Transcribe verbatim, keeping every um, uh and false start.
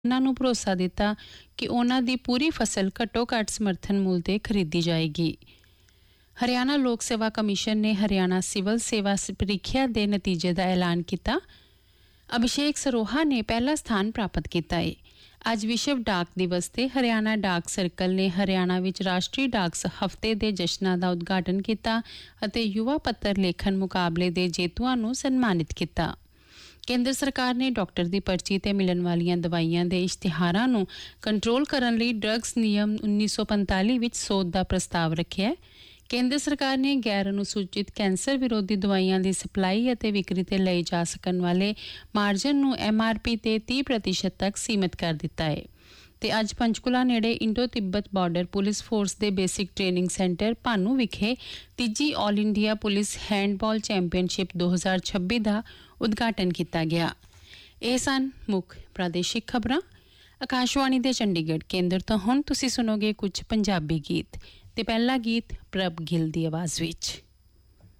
ਉਹਨਾਂ ਨੂੰ ਭਰੋਸਾ ਦਿੱਤਾ ਕਿ ਉਹਨਾਂ ਦੀ ਪੂਰੀ ਫਸਲ ਘੱਟੋ ਘੱਟ ਸਮਰਥਨ ਮੁੱਲ ਤੇ ਖਰੀਦੀ ਜਾਏਗੀ। ਹਰਿਆਣਾ ਲੋਕ ਸੇਵਾ ਕਮਿਸ਼ਨ ਨੇ ਹਰਿਆਣਾ ਸਿਵਲ ਸੇਵਾ ਪ੍ਰੀਖਿਆ ਦੇ ਨਤੀਜੇ ਦਾ ਐਲਾਨ ਕੀਤਾ। ਅਭਿਸ਼ੇਕ ਸਰੋਹਾ ਨੇ ਪਹਿਲਾ ਸਥਾਨ ਪ੍ਰਾਪਤ ਕੀਤਾ ਹੈ। ਅੱਜ ਵਿਸ਼ਵ ਡਾਕ ਦਿਵਸ ਤੇ ਹਰਿਆਣਾ ਡਾਕ ਸਰਕਲ ਨੇ ਹਰਿਆਣਾ ਵਿੱਚ ਰਾਸ਼ਟਰੀ ਡਾਕ ਹਫ਼ਤੇ ਦੇ ਜਸ਼ਨਾਂ ਦਾ ਉਦਘਾਟਨ ਕੀਤਾ ਅਤੇ ਯੁਵਾ ਪੱਤਰ ਲੇਖਣ ਮੁਕਾਬਲੇ ਦੇ ਜੇਤੂਆਂ ਨੂੰ ਸਨਮਾਨਿਤ ਕੀਤਾ। ਕੇਂਦਰ ਸਰਕਾਰ ਨੇ ਡਾਕਟਰ ਦੀ ਪਰਚੀ ਤੇ ਮਿਲਣ ਵਾਲੀਆਂ ਦਵਾਈਆਂ ਦੇ ਇਸ਼ਤਿਹਾਰਾਂ ਨੂੰ ਕੰਟਰੋਲ ਕਰਨ ਲਈ ਡਰੱਗਸ ਨਿਯਮ ਉੱਨੀ ਸੌ ਪੰਤਾਲੀ ਵਿੱਚ ਸੋਧ ਦਾ ਪ੍ਰਸਤਾਵ ਰੱਖਿਆ ਹੈ। ਕੇਂਦਰ ਸਰਕਾਰ ਨੇ ਗੈਰ ਅਨੁਸੂਚਿਤ ਕੈਂਸਰ ਵਿਰੋਧੀ ਦਵਾਈਆਂ ਦੀ ਸਪਲਾਈ ਅਤੇ ਵਿਕਰੀ ਤੇ ਲਏ ਜਾ ਸਕਣ ਵਾਲੇ ਮਾਰਜਨ ਨੂੰ ਐਮ ਆਰ ਪੀ ਤੇ ਤੀਹ ਪ੍ਰਤੀਸ਼ਤ ਤੱਕ ਸੀਮਿਤ ਕਰ ਦਿੱਤਾ ਹੈ। ਤੇ ਅੱਜ ਪੰਚਕੂਲਾ ਨੇੜੇ Indo Tibet border police force ਦੇ ਬੇਸਿਕ ਟ੍ਰੇਨਿੰਗ ਸੈਂਟਰ ਭਾਨੂ ਵਿਖੇ ਤੀਜੀ all India police handball championship ਦੋ ਹਜ਼ਾਰ ਛੱਬੀ ਦਾ ਉਦਘਾਟਨ ਕੀਤਾ ਗਿਆ। ਇਹ ਸਨ ਮੁੱਖ ਪ੍ਰਾਦੇਸ਼ਿਕ ਖਬਰਾਂ ਆਕਾਸ਼ਵਾਣੀ ਦੇ ਚੰਡੀਗੜ੍ਹ ਕੇਂਦਰ ਤੋਂ। ਹੁਣ ਤੁਸੀਂ ਸੁਣੋਗੇ ਕੁਝ ਪੰਜਾਬੀ ਗੀਤ ਤੇ ਪਹਿਲਾ ਗੀਤ ਪ੍ਰਭ ਗਿੱਲ ਦੀ ਆਵਾਜ਼ ਵਿੱਚ।